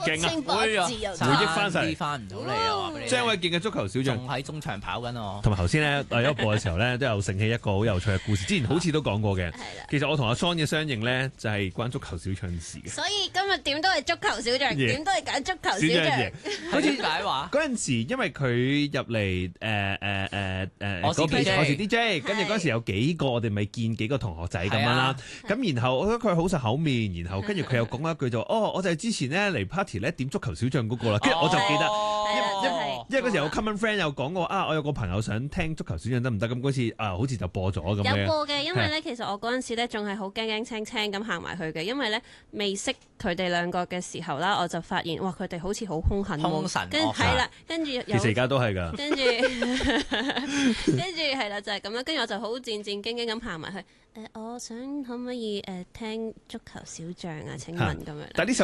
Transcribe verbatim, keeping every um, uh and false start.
勁啊！ 清白自由， 回憶翻晒啲翻唔到嚟啊！ 張衛健嘅足球小將仲喺中場跑緊我。 同埋頭先咧第一播嘅時候咧，都有盛起一個好有趣嘅故事。之前好似都講過嘅，其實我同阿 Son 嘅相認咧，就係關足球小將事嘅。 所以今日點都係足球小將，點都係揀足球小將。 好似解話嗰陣時，因為佢入嚟誒誒誒誒我是嗰邊 D J 我是 D J，跟住嗰陣時有幾個我哋咪見幾個同學仔咁樣啦。咁然後我覺得佢好實口面，然後跟住佢又講一句就哦，我就係之前咧嚟 party 咧點足球小將嗰個啦。跟住我就記得，因為嗰時有 common friend 有講過啊，我有個朋友想聽足球小將得唔得？咁嗰次啊，好似就播咗咁樣。 有播嘅，因為咧其實我嗰陣時咧仲係好驚驚青青咁行埋去嘅，因為咧未識佢哋兩個嘅時候啦，我就發現哇佢哋好似好兇狠喎，跟係啦，跟住其實而家都係㗎。 跟住跟住係啦，就係咁啦。跟住我就好戰戰兢兢咁行埋去。誒，我想可唔可以誒聽足球小將啊？請問咁樣。 但係呢首